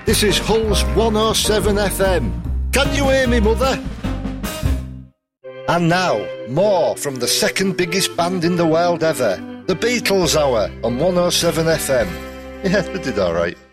This is Hull's 107 FM. Can you hear me, mother? And now, more from the second biggest band in the world ever, the Beatles Hour on 107 FM. Yeah, they did alright.